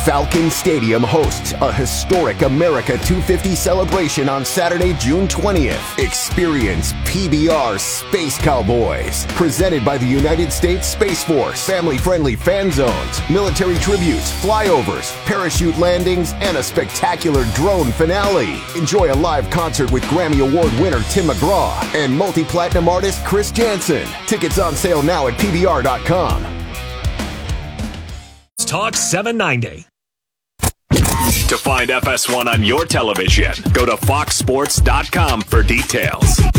Falcon Stadium hosts a historic America 250 celebration on Saturday, June 20th. Experience PBR Space Cowboys, presented by the United States Space Force. Family-friendly fan zones, military tributes, flyovers, parachute landings, and a spectacular drone finale. Enjoy a live concert with Grammy Award winner Tim McGraw and multi-platinum artist Chris Janson. Tickets on sale now at PBR.com. Talk 790. To find FS1 on your television, go to foxsports.com for details.